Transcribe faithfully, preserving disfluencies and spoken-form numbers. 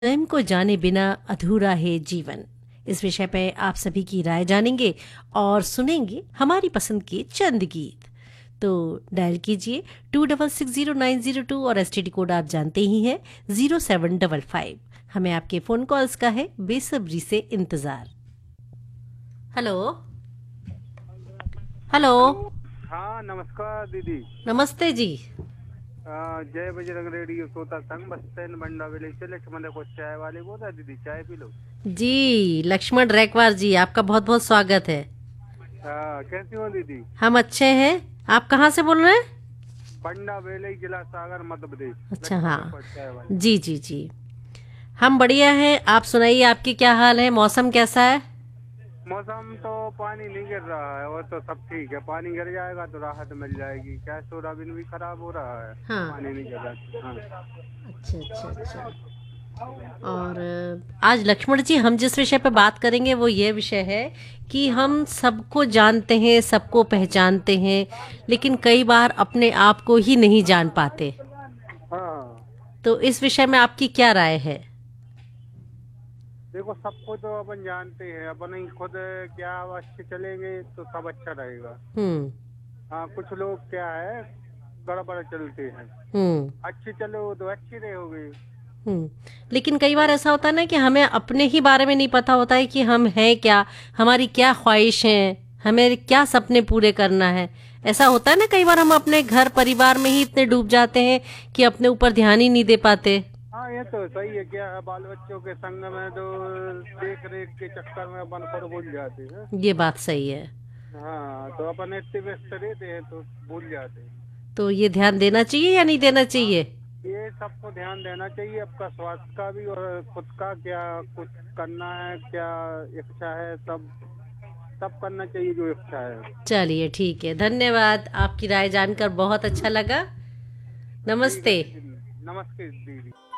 स्वयं को जाने बिना अधूरा है जीवन। इस विषय पे आप सभी की राय जानेंगे और सुनेंगे हमारी पसंद के चंद गीत। तो डायल कीजिए to double six zero nine zero to और एस टी डी कोड आप जानते ही हैं जीरो सेवन डबल फाइव। हमें आपके फ़ोन कॉल्स का है बेसब्री से इंतज़ार। Hello hello. हाँ नमस्कार दीदी। नमस्ते जी। अ, जय बजरंग रेडियो श्रोता संघ बस स्टैंड बंडा विलेज से लक्ष्मण को चाय वाले बोल रहा दीदी, चाय पी लो। जी लक्ष्मण रैकवार जी, आपका बहुत बहुत स्वागत है। हाँ कैसी हो दीदी? हम अच्छे हैं। आप कहाँ से बोल रहे हैं? बंडा विलेज, जिला सागर, मध्य प्रदेश। अच्छा लक्ष्मण हाँ, रेकॉर्ड चाय वाले। जी जी जी, हम बढ़िया हैं। आप सुनाइए, आपकी क्या हाल है? मौसम कैसा है? मौसम तो पानी नहीं गिर रहा है और तो सब ठीक है। पानी गिर जाएगा तो राहत मिल जाएगी। क्या सोयाबीन भी खराब हो रहा है। हाँ। पानी नहीं गिर रहा। हाँ। अच्छा अच्छा अच्छा। और अ, आज लक्ष्मण जी हम जिस विषय पे बात करेंगे वो ये विषय है कि हम सबको जानते हैं, सबको पहचानते हैं, लेकिन कई बार अपने आप को ही नहीं जान पाते। हाँ तो इस विषय में आपकी क्या राय है? देखो, सबको तो अपन जानते हैं। अपन ही खुद क्या अच्छे चलेंगे तो सब अच्छा रहेगा। हम्म हाँ, कुछ लोग क्या है गड़बड़ चलते हैं। हम्म अच्छी चलो तो अच्छी रहोगे। हम्म लेकिन कई बार ऐसा होता है ना कि हमें अपने ही बारे में नहीं पता होता है कि हम हैं क्या, हमारी क्या ख्वाहिश है, हमें क्या सपने पूरे करना है। ऐसा होता है ना, कई बार हम अपने घर परिवार में ही इतने डूब जाते हैं कि अपने ऊपर ध्यान ही नहीं दे पाते। हाँ ये तो सही है। क्या है, बाल बच्चों के संग में तो देख रेख के चक्कर में अपन खुद भूल जाते हैं। ये बात सही है। हाँ तो अपन इतने व्यस्त रहते हैं तो भूल जाते हैं। तो ये ध्यान देना चाहिए या नहीं देना हाँ, चाहिए? ये सबको ध्यान देना चाहिए, आपका स्वास्थ्य का भी और खुद का। क्या कुछ करना है, क्या इच्छा है, सब सब करना चाहिए जो इच्छा है। चलिए ठीक है, धन्यवाद। आपकी राय जानकर बहुत अच्छा लगा। ठीक है नमस्ते। दीदी, नमस्ते दीदी।